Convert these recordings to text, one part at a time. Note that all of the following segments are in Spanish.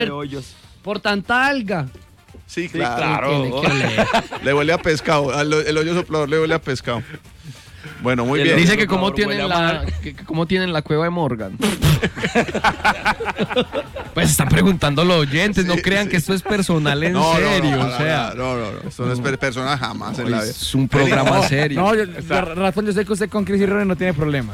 hoyos. Por tanta alga. Sí, claro. Le huele a pescado. El hoyo soplador le huele a pescado. Bueno, muy bien. Dice que cómo tienen la cueva de Morgan. Pues están preguntando los oyentes, no crean que esto es personal en serio. No, esto no es personal jamás en la vida. Es un programa serio. No, Ratón, yo sé que usted con Chris y Ronnie no tiene problemas.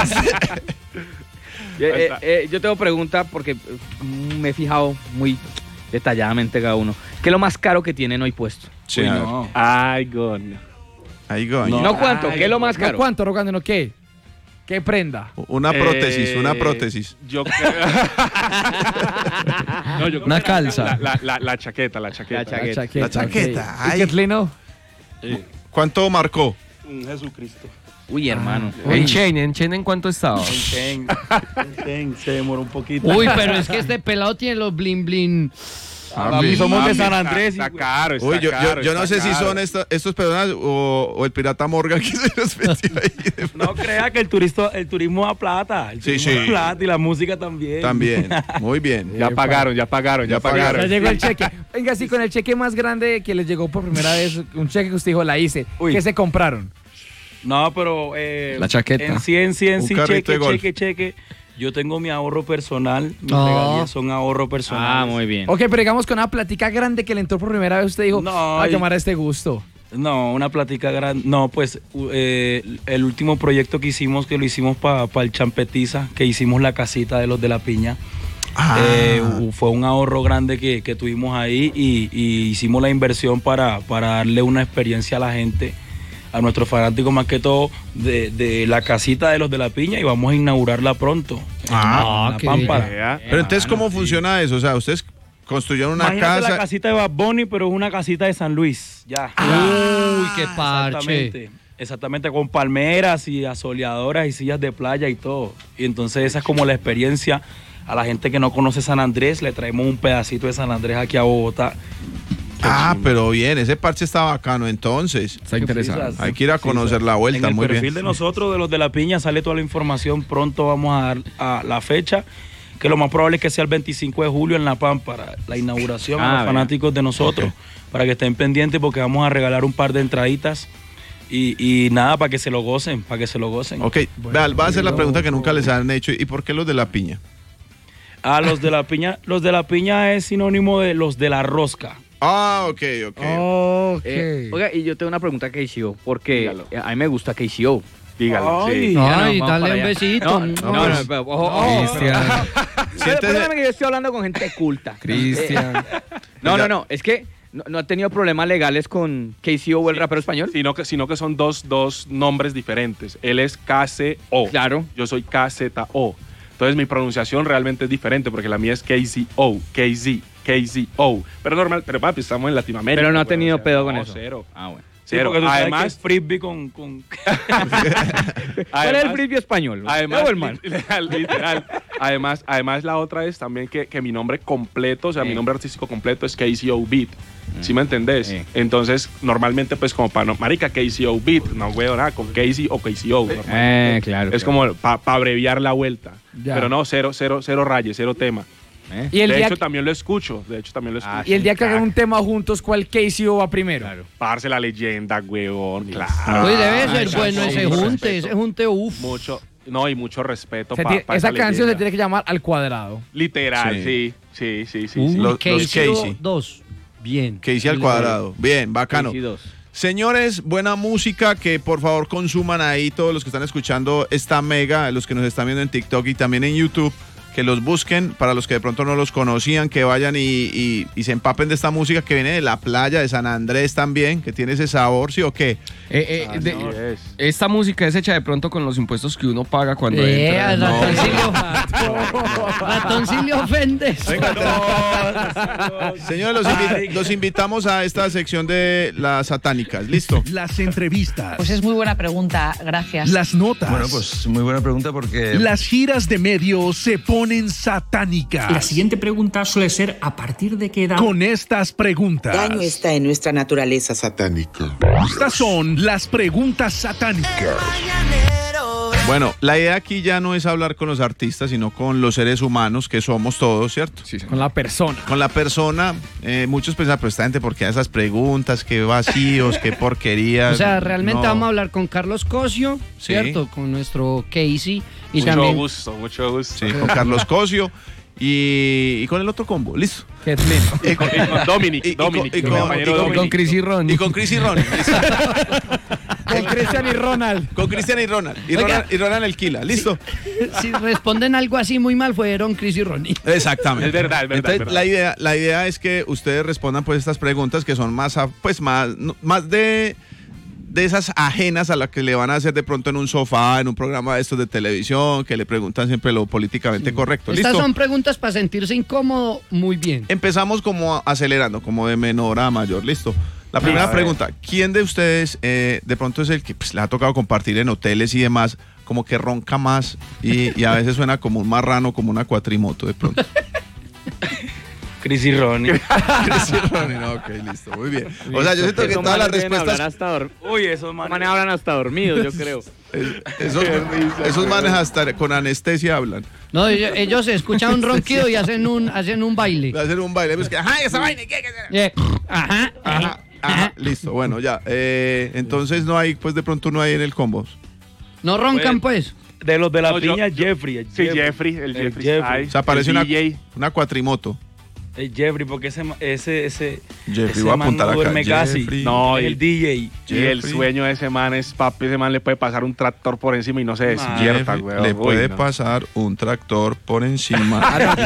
Yo tengo pregunta porque me he fijado muy detalladamente cada uno. ¿Qué es lo más caro que tienen hoy puesto? Sí, no. Ay, goño. No cuánto, ¿qué es lo más caro? No cuánto, Rogando, no qué. ¿Qué prenda? Una prótesis. Yo creo... Una calza. La chaqueta. La chaqueta. ¿Y qué Tlino? ¿Cuánto marcó? Jesucristo. Uy, hermano. ¿En Chain en cuánto estaba? En Chain se demoró un poquito. Uy, pero es que este pelado tiene los blin blin. Somos de San Andrés. Está caro, Uy, yo no sé si son estos personas o el pirata Morgan que se los metió ahí. No crea que el turismo da plata. El turismo da plata y la música también. También, muy bien. Ya pagaron. Ya llegó el cheque. Venga, sí, con el cheque más grande que les llegó por primera vez, un cheque que usted dijo, la hice. ¿Qué se compraron? No, pero... la chaqueta. En sí, cheque. Yo tengo mi ahorro personal, mis regalías son ahorro personal. Muy bien. Ok, pero digamos con una plática grande que le entró por primera vez, usted dijo, a llamar a este gusto. No, una plática grande. No, pues el último proyecto que lo hicimos para el Champetiza, que hicimos la casita de los de la piña. Fue un ahorro grande que tuvimos ahí y hicimos la inversión para darle una experiencia a la gente, a nuestros fanáticos más que todo, de la casita de los de la piña, y vamos a inaugurarla pronto. En la Pámpara. Pero entonces, ¿cómo funciona eso? O sea, ustedes construyeron una casa... la casita de Bad Bunny, pero es una casita de San Luis. Ya. Uy, qué parche. Exactamente, con palmeras y asoleadoras y sillas de playa y todo. Y entonces esa es como la experiencia. A la gente que no conoce San Andrés, le traemos un pedacito de San Andrés aquí a Bogotá. Pero bien, ese parche está bacano, entonces. Está interesante. Hay que ir a conocer la vuelta, muy bien. En el perfil de nosotros, de los de la piña, sale toda la información. Pronto vamos a dar a la fecha, que lo más probable es que sea el 25 de julio en La Pámpara, la inauguración a los fanáticos de nosotros, para que estén pendientes porque vamos a regalar un par de entraditas y nada, para que se lo gocen, Ok, va a hacer la pregunta que nunca les han hecho. ¿Y por qué los de la piña? Los de la piña es sinónimo de los de la rosca. Ok. Oiga, y yo tengo una pregunta a KCO, porque a mí me gusta KCO. Dígalo. Ay, dale un besito. Cristian. Perdóname que yo estoy hablando con gente culta. Cristian. No, es que no ha tenido problemas legales con KCO o el rapero español. Sino que son dos nombres diferentes. Él es KCO. Claro. Yo soy KZO. Entonces mi pronunciación realmente es diferente porque la mía es KZO. Pero normal, pero papi, estamos en Latinoamérica. Pero no ha tenido pedo con eso. Cero. Bueno. Cero. Sí, además, es frisbee con... ¿Cuál es el frisbee español? Además, literal. Además, la otra es también que mi nombre completo, o sea, mi nombre artístico completo es KCO Beat. ¿Sí me entendés? Entonces, normalmente, pues, como para... marica, KCO Beat. No, güey, nada, con Casey o KCO. Claro. Es como para abreviar la vuelta. Ya. Pero no, cero rayes, cero tema. Y el de día hecho, también lo escucho. y el día que hagan un tema juntos, ¿cuál KCO va primero? Claro. Parce, la leyenda, huevón. Claro. Uy, debe ser bueno ese junte, uff. Mucho, y mucho respeto esa canción se tiene que llamar Al Cuadrado. Literal, sí. Los Casey. 2. Bien. Casey al cuadrado. Bien, bacano. Señores, buena música, que por favor consuman ahí todos los que están escuchando esta mega, los que nos están viendo en TikTok y también en YouTube, que los busquen, para los que de pronto no los conocían, que vayan y se empapen de esta música que viene de la playa, de San Andrés también, que tiene ese sabor, ¿sí o qué? Esta música es hecha de pronto con los impuestos que uno paga cuando entra. Ratoncillo ofendes. Señores, los invitamos a esta sección de las satánicas. ¿Listo? Las entrevistas. Pues es muy buena pregunta, gracias. Las notas. Bueno, pues muy buena pregunta porque... Las giras de medios se ponen satánicas. La siguiente pregunta suele ser: ¿a partir de qué edad? Con estas preguntas. Daño está en nuestra naturaleza satánica. Estas son las preguntas satánicas. Bueno, la idea aquí ya no es hablar con los artistas, sino con los seres humanos que somos todos, ¿cierto? Sí, con la persona. Con la persona, muchos pensan, pero esta gente, ¿por qué esas preguntas? ¿Qué vacíos? ¿Qué porquerías? O sea, realmente vamos a hablar con Carlos Cosio, ¿cierto? Con nuestro Casey. Y mucho también... gusto. Sí, con Carlos Cosio. Y con el otro combo, listo. Y con Dominic. Y con Chris y Ron. Y con Chris y Ron. Con Cristian y Ronald. Con Cristian y Ronald. Y Ronald el Kila, ¿listo? Si responden algo así muy mal, fueron Chris y Ronnie. Exactamente. Es verdad. Entonces, la idea es que ustedes respondan pues estas preguntas que son más de esas ajenas a las que le van a hacer de pronto en un sofá, en un programa de estos de televisión, que le preguntan siempre lo políticamente correcto. Estas ¿Listo? son preguntas para sentirse incómodo, muy bien. Empezamos como acelerando, como de menor a mayor, ¿listo? La primera pregunta, ¿quién de ustedes de pronto es el que le ha tocado compartir en hoteles y demás, como que ronca más y a veces suena como un marrano, como una cuatrimoto de pronto? Chris y Ronnie. Chris y Ronnie, no, ok, listo, muy bien. O sea, yo siento que todas las respuestas... Uy, esos manes hablan hasta dormidos, yo creo. Esos manes hasta con anestesia hablan. No, ellos escuchan un ronquido y hacen un baile. Hacen un baile, pues que, ajá, esa vaina, ¿qué? Ajá, listo, bueno, ya. Entonces no hay, pues de pronto no hay en el combos. No roncan, pues. De los de la piña, Jeffrey. Sí, Jeffrey. O sea, parece una cuatrimoto. El Jeffrey, porque ese Jeffrey va a apuntar acá. Duerme casi. No, el DJ. Y el sueño de ese man es, papi, ese man le puede pasar un tractor por encima y no se despierta, güey. Le puede pasar un tractor por encima.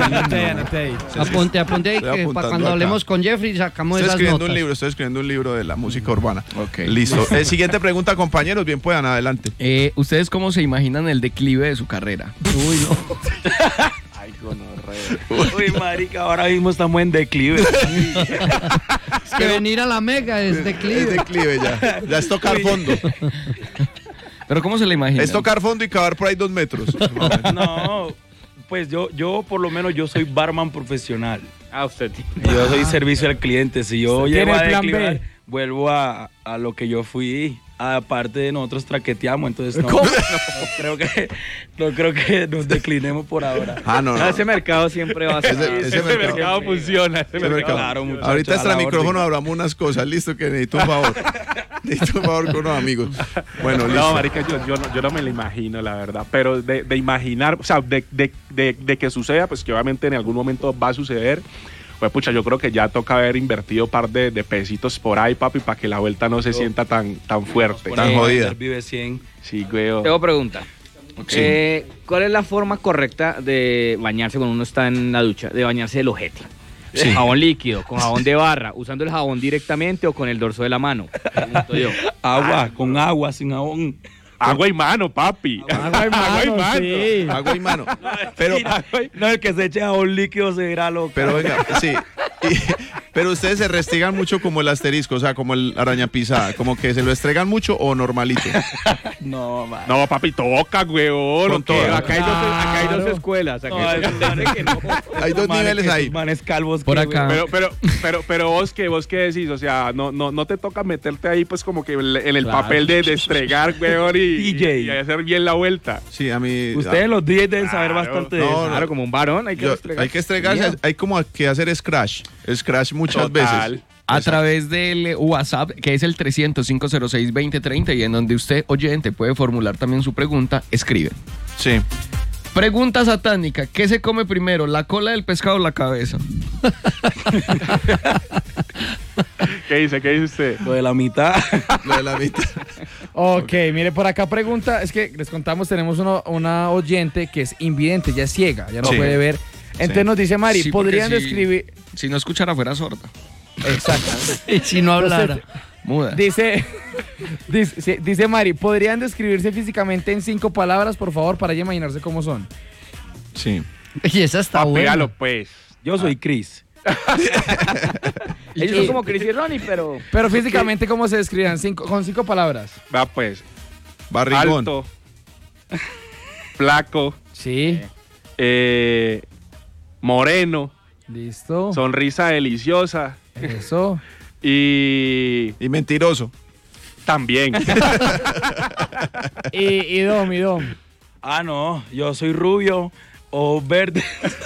Apunte que para cuando hablemos con Jeffrey sacamos esas notas. Estoy escribiendo un libro de la música urbana. Okay. Listo. Siguiente pregunta, compañeros, bien puedan, adelante. ¿Ustedes cómo se imaginan el declive de su carrera? Uy, no. Ay, gonorrea. Uy, marica, ahora mismo estamos en declive. Es que venir a la Mega es declive. Es declive ya. Ya es tocar fondo. ¿Pero cómo se le imagina? Es tocar fondo y cavar por ahí 2 metros. No, pues yo por lo menos yo soy barman profesional. Usted. Yo soy servicio al cliente. Si yo llego a declivar, vuelvo a lo que yo fui. Aparte de nosotros traqueteamos, entonces no creo que nos declinemos por ahora. No. Ese mercado siempre va a ser. Ese mercado funciona. Ese mercado. Claro, ahorita extra micrófono hablamos unas cosas, listo, que necesito un favor. Necesito un favor con unos amigos. Bueno, listo. No, marica, yo no me lo imagino, la verdad. Pero de imaginar, o sea, de que suceda, pues que obviamente en algún momento va a suceder. Pues pucha, yo creo que ya toca haber invertido un par de pesitos por ahí, papi, para que la vuelta no se sienta tan fuerte. Tan jodida. Vive 100. Sí, güey. Tengo pregunta. Sí. ¿Cuál es la forma correcta de bañarse cuando uno está en la ducha? De bañarse el ojete. Sí. Jabón líquido, con jabón de barra, usando el jabón directamente o con el dorso de la mano. Pregunto yo. Con agua, sin jabón. Agua y mano, papi. Agua y mano. Sí. Agua y mano. Pero no, el que se eche jabón líquido se irá loco. Pero venga, sí. Pero ustedes se restregan mucho como el asterisco, o sea, como el araña pisada, como que se lo estregan mucho o normalito. No, man. No, papi, toca, weón. Acá hay dos escuelas. Hay 2 niveles ahí. Manes calvos. Por acá. Pero vos qué decís, o sea, no te toca meterte ahí pues como que en el papel de estregar, weón, y hacer bien la vuelta. Sí, a mí. Ustedes los DJs deben saber bastante de eso. Claro, como un varón hay que estregar. Hay que estregarse, hay como que hacer scratch muchas veces. A través del WhatsApp, que es el 300-506-2030, y en donde usted, oyente, puede formular también su pregunta, escribe. Sí. Pregunta satánica, ¿qué se come primero, la cola del pescado o la cabeza? ¿Qué dice usted? Lo de la mitad. Lo de la mitad. Ok, mire, por acá pregunta, es que les contamos, tenemos una oyente que es invidente, ya es ciega, ya no puede ver. Entonces nos dice Mari, ¿podrían describir? Si no escuchara fuera sorda. Exacto. Y si no hablara. Muda. Dice Mari, ¿podrían describirse físicamente en 5 palabras, por favor, para ya imaginarse cómo son? Sí. Y esa está buena. Pégalo, pues. Yo soy Chris. Ellos son como Chris y Ronnie, pero... Pero físicamente, ¿cómo se describan? Con 5 palabras. Va, pues. Barrigón. Alto. Flaco. Sí. Moreno. Listo. Sonrisa deliciosa. Eso. Y mentiroso. También. y Dom. Ah, no, yo soy rubio o verde.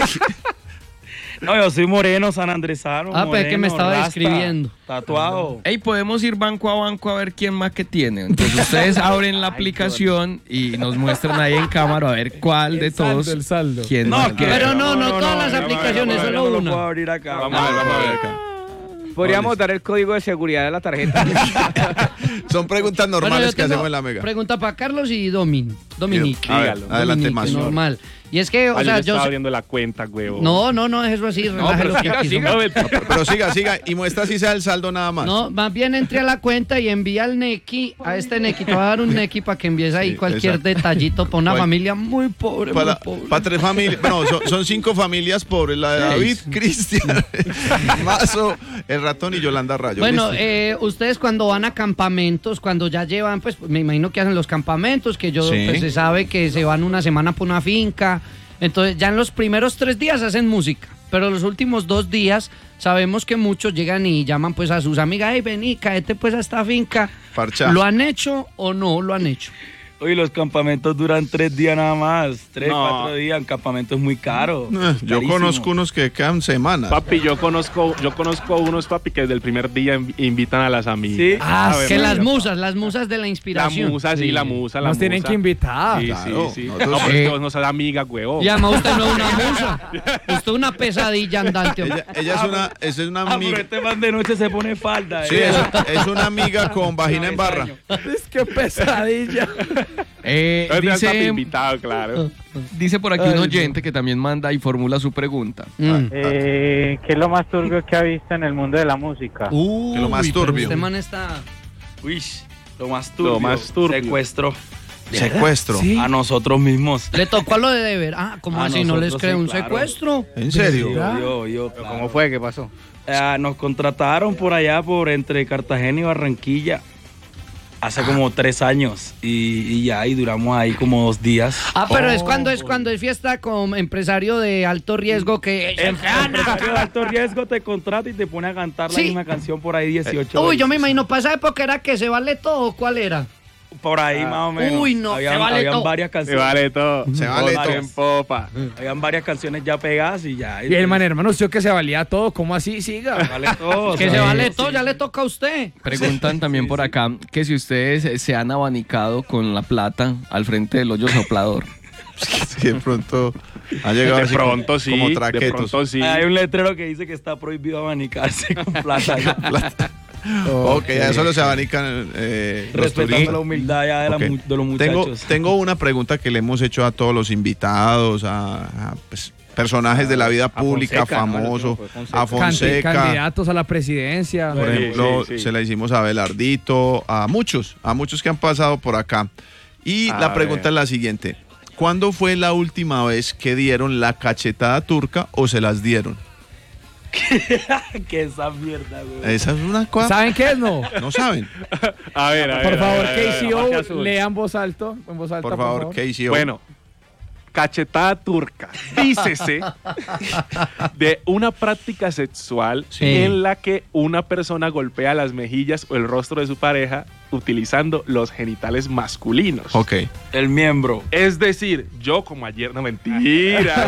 No, yo soy moreno, sanandresano. Ah, pero es que me estaba rasta, describiendo. Tatuado. Ey, podemos ir banco a banco a ver quién más que tiene. Entonces ustedes abren la aplicación y nos muestran ahí en cámara a ver cuál de todos. El saldo. ¿Quién No, más que- quiere. pero no todas las aplicaciones, solo no una. lo puedo abrir acá. Vamos a ver acá. Podríamos dar el código de seguridad de la tarjeta. Son preguntas normales Bueno, yo que tengo hacemos en la Mega. Pregunta para Carlos y Dominique. A ver, adelante, más. Normal. Y es que, o sea, yo yo... estaba abriendo la cuenta, huevo. No, es eso así. relájelo, que aquí somos- Pero siga y muestra si sea el saldo nada más. No, más bien entre a la cuenta y envía al Nequi, a este Nequi, te voy a dar un Nequi para que envíes ahí Sí, cualquier exacto. detallito para una Cual- familia muy pobre, muy Para pobre. 3 familias, bueno, son 5 familias pobres, la de David, Cristian, Mazo, el ratón y Yolanda Rayo. Bueno, Listo. ustedes cuando van a campamentos, cuando ya llevan, pues me imagino que hacen los campamentos, que Sí. pues, se sabe que se van una semana por una finca, entonces ya en los primeros 3 días hacen música, pero los últimos 2 días sabemos que muchos llegan y llaman pues a sus amigas, hey, vení, cáete pues a esta finca. Parcha. ¿Lo han hecho o no lo han hecho? Oye, los campamentos duran 3 días nada más. 3, No. 4 días. Un campamento es muy caro. Yo carísimo. conozco unos que quedan semanas. Papi, yo conozco unos, papi, que desde el primer día invitan a las amigas. Sí. A ver, que mira, las musas de la La inspiración. musa, sí, la musa. Nos tienen que invitar. Sí, Claro, sí. nosotros- No, pero no seas amiga, huevo. Y además usted no es una musa, usted es una pesadilla andante. Ella es una Ah, pero amiga. este man de noche se pone falda. Sí, es una amiga con vagina en barra. Es que pesadilla. Entonces, papi, Dice, invitado, claro. dice por aquí un oyente que también manda y formula su pregunta. ¿Qué es lo más turbio que ha visto en el mundo de la música? Que lo más pero turbio. Este man está... Uy, lo más turbio. Lo más turbio. Secuestro. Secuestro. Sí. A nosotros mismos. Le tocó a lo de deber. Ah, ¿cómo A así? ¿No les nosotros creo sí, un claro. secuestro? ¿En serio? Yo, ¿Pero claro. cómo fue? ¿Qué pasó? Nos contrataron por allá, por entre Cartagena y Barranquilla, hace como 3 años. Y ya, y duramos ahí como 2 días. Ah, pero es cuando es fiesta con empresario de alto riesgo que... El empresario de alto riesgo te contrata y te pone a cantar la Sí. misma canción por ahí 18 Uy, veces. yo me imagino, para esa época era que se vale todo. ¿Cuál era? Por ahí más o menos. Uy, no, se vale habían todo. varias Se canciones. vale todo. Se vale Todo todo. en popa. Habían varias canciones ya pegadas y ya. Y el man, hermano, usted que se valía todo, ¿cómo así? Siga. Vale todo. Que o se sea, vale sí. todo, ya le toca a usted. Preguntan también por acá que si ustedes se han abanicado con la plata al frente del hoyo soplador. Sí, de pronto ha llegado De así pronto sí. como De traquetos. pronto sí. Hay un letrero que dice que está prohibido abanicarse con plata. Ok, ya solo se abanican los Respetando turistas. la humildad ya de, Ok. de los muchachos. Tengo una pregunta que le hemos hecho a todos los invitados, pues, personajes de la vida pública, Fonseca, ¿no? famosos, Fonseca. a Fonseca. Candidatos a la presidencia. Por Sí, ejemplo, sí, sí. se la hicimos a Belardito, a muchos que han pasado por acá. Y A la pregunta ver. es la siguiente. ¿Cuándo fue la última vez que dieron la cachetada turca o se las dieron? Que esa mierda, güey. Esa es una cosa. ¿Saben qué es? No. No saben. A ver, a ver. Por favor, a ver, a ver. KCO, azul. lea en voz alta. Por favor, KCO. Bueno, cachetada turca. Dícese de una práctica sexual Sí. en la que una persona golpea las mejillas o el rostro de su pareja utilizando los genitales masculinos. Ok. El miembro. Es decir, yo como ayer, no mentira.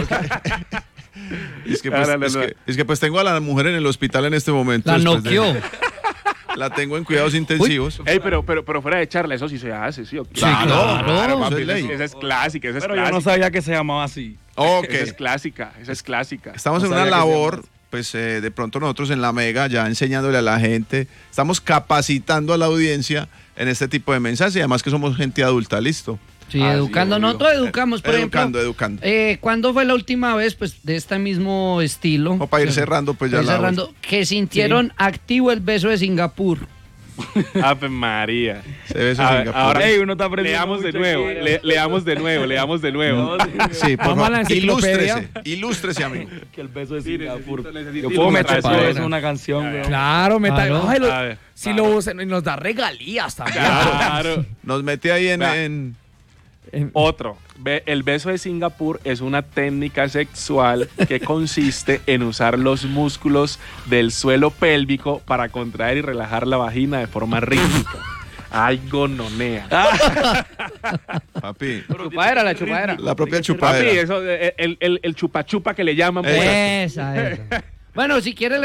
Es que, pues, No, no, es no. que- es que, pues tengo a la mujer en el hospital en este momento. La después de- noqueó. La tengo en cuidados intensivos. Ey, pero fuera de charla, eso sí se hace, ¿sí o qué? Claro, papi, eso es ley. esa es clásica, esa es Pero yo clásica. no sabía que se llamaba así. Ok. Esa es clásica, esa es clásica. Estamos No en una sabía que se labor, llamaba pues de pronto nosotros en la Mega, ya enseñándole a la gente, estamos capacitando a la audiencia en este tipo de mensajes y además que somos gente adulta, listo. Sí, Ah, sí, educando. obvio. Nosotros educamos, por Educando, ejemplo. educando. ¿Cuándo fue la última vez, pues, de este mismo estilo? O para ir cerrando, pues ya Ir la cerrando, que sintieron activo el beso de Singapur. Ave María. Se ve eso en A ver, Singapur. ahora Ey, uno está aprendiendo leamos de mucho nuevo, aquí. leamos de nuevo, leamos de nuevo. Sí, por Vamos a la favor, enciclopedia. ilústrese, amigo. Que el beso de Sí, Singapur. necesito Yo puedo meter todo ilustración. eso en una canción, güey. Claro, Claro. Ay, A ver, si lo usan, y nos da regalías también. Claro. Nos mete ahí Vea. en Otro. El beso de Singapur es una técnica sexual que consiste en usar los músculos del suelo pélvico para contraer y relajar la vagina de forma rítmica. Ay, gononea. Papi. Chupadera, la chupadera. La propia chupadera. Papi, eso, el chupa chupa que le llaman. Esa. Bueno, si quiere